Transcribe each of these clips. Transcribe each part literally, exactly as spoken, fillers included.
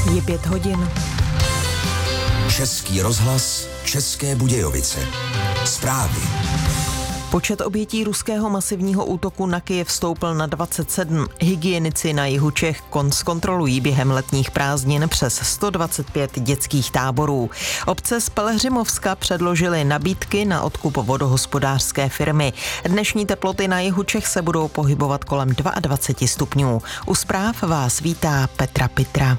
Je pět hodin. Český rozhlas, České Budějovice. Zprávy. Počet obětí ruského masivního útoku na Kyjev stoupl na dvacet sedm. Hygienici na jihu Čech zkontrolují během letních prázdnin přes sto dvacet pět dětských táborů. Obce z Pelhřimovska předložily nabídky na odkup vodohospodářské firmy. Dnešní teploty na jihu Čech se budou pohybovat kolem dvacet dva stupňů. U zpráv vás vítá Petra Pitra.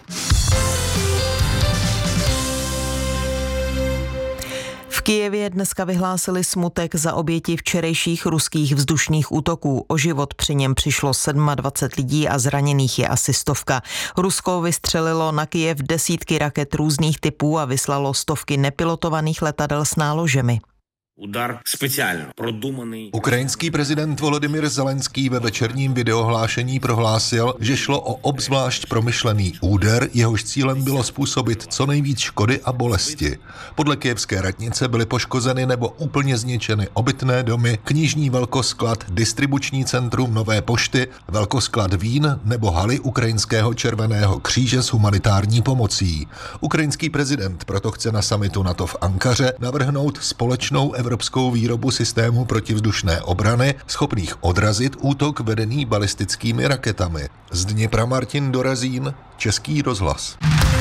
V Kyjevě dneska vyhlásili smutek za oběti včerejších ruských vzdušných útoků. O život při něm přišlo dvacet sedm lidí a zraněných je asi stovka. Rusko vystřelilo na Kyjev desítky raket různých typů a vyslalo stovky nepilotovaných letadel s náložemi. Udar speciálně produmaný. Ukrajinský prezident Volodymyr Zelenský ve večerním videohlášení prohlásil, že šlo o obzvlášť promyšlený úder, jehož cílem bylo způsobit co nejvíc škody a bolesti. Podle kyjevské radnice byly poškozeny nebo úplně zničeny obytné domy, knižní velkosklad, distribuční centrum Nové pošty, velkosklad vín nebo haly Ukrajinského červeného kříže s humanitární pomocí. Ukrajinský prezident proto chce na summitu NATO v Ankaře navrhnout společnou evropskou výrobu systému protivzdušné obrany, schopných odrazit útok vedený balistickými raketami. Z Dněpra Martin Dorazín, Český rozhlas.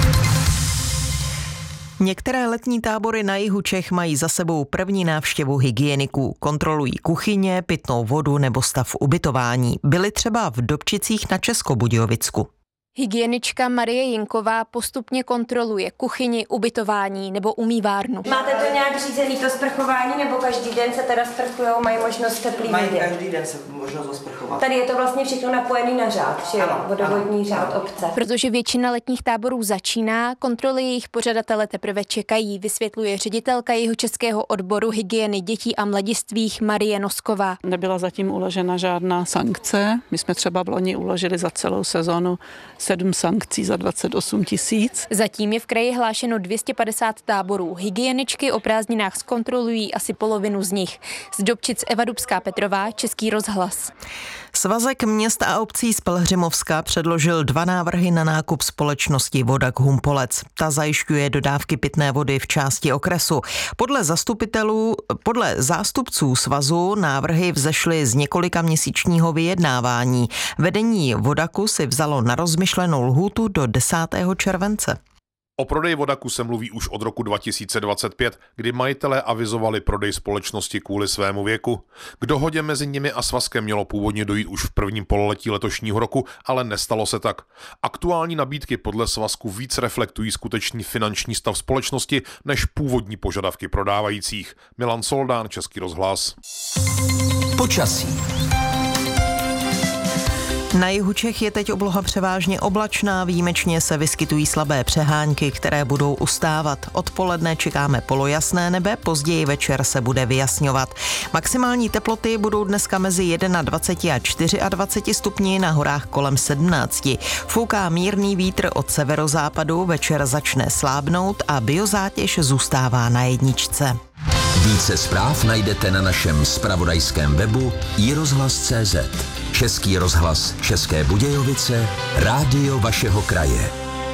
Některé letní tábory na jihu Čech mají za sebou první návštěvu hygieniků. Kontrolují kuchyně, pitnou vodu nebo stav ubytování. Byli třeba v Dobčicích na Českobudějovicku. Hygienička Marie Jinková postupně kontroluje kuchyni, ubytování nebo umývárnu. Máte to nějak řízený to sprchování, nebo každý den se teda sprchujou, mají možnost teplý vody? Mají každý den se možnost zasprchovat. Tady je to vlastně všechno napojený na řád, že jo? Vodovodní ano, řád ano. obce. Protože většina letních táborů začíná, kontroly jejich pořadatele teprve čekají, vysvětluje ředitelka jihočeského odboru hygieny dětí a mladistvých Marie Nosková. Nebyla zatím uložena žádná sankce. My jsme třeba v loni uložili za celou sezonu sedm sankcí za dvacet osm tisíc. Zatím je v kraji hlášeno dvě stě padesát táborů. Hygieničky o prázdninách zkontrolují asi polovinu z nich. Z Dobčic Eva Dubská-Petrová, Český rozhlas. Svazek měst a obcí z Pelhřimovska předložil dva návrhy na nákup společnosti Vodak Humpolec. Ta zajišťuje dodávky pitné vody v části okresu. Podle zastupitelů, podle zástupců svazu návrhy vzešly z několika měsíčního vyjednávání. Vedení Vodaku si vzalo na rozmyšlenou lhůtu do desátého července. O prodeji Vodaku se mluví už od roku dva tisíce dvacet pět, kdy majitelé avizovali prodej společnosti kvůli svému věku. K dohodě mezi nimi a svazkem mělo původně dojít už v prvním pololetí letošního roku, ale nestalo se tak. Aktuální nabídky podle svazku víc reflektují skutečný finanční stav společnosti než původní požadavky prodávajících. Milan Soldán, Český rozhlas. Počasí. Na jihu Čech je teď obloha převážně oblačná, výjimečně se vyskytují slabé přehánky, které budou ustávat. Odpoledne čekáme polojasné nebe, později večer se bude vyjasňovat. Maximální teploty budou dneska mezi dvacet jedna a dvacet čtyři stupni, na horách kolem sedmnáct. Fouká mírný vítr od severozápadu, večer začne slábnout a biozátěž zůstává na jedničce. Více zpráv najdete na našem zpravodajském webu i rozhlas tečka cé zet. Český rozhlas České Budějovice, rádio vašeho kraje.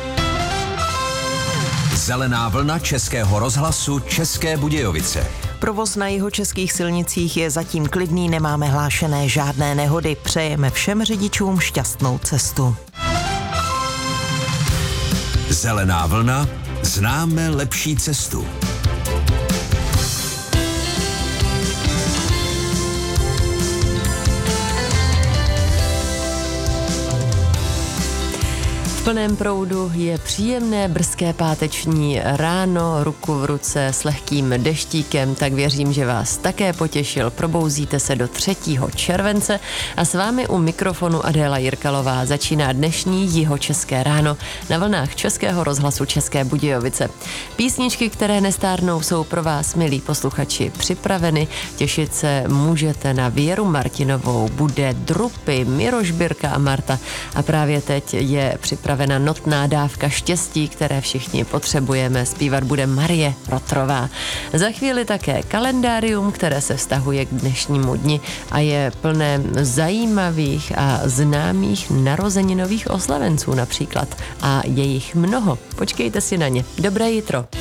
Zelená vlna Českého rozhlasu České Budějovice. Provoz na jihočeských silnicích je zatím klidný, nemáme hlášené žádné nehody. Přejeme všem řidičům šťastnou cestu. Zelená vlna, známe lepší cestu. V plném proudu je příjemné brzké páteční ráno, ruku v ruce s lehkým deštíkem, tak věřím, že vás také potěšil. Probouzíte se do třetího července a s vámi u mikrofonu Adéla Jirkalová začíná dnešní jihočeské ráno na vlnách Českého rozhlasu České Budějovice. Písničky, které nestárnou, jsou pro vás, milí posluchači, připraveny. Těšit se můžete na Věru Martinovou, bude Drupy, Miroš Birka a Marta a právě teď je připraven připravena notná dávka štěstí, které všichni potřebujeme. Zpívat bude Marie Rotrová. Za chvíli také kalendárium, které se vztahuje k dnešnímu dni a je plné zajímavých a známých narozeninových oslavenců například. A je jich mnoho. Počkejte si na ně. Dobré jitro.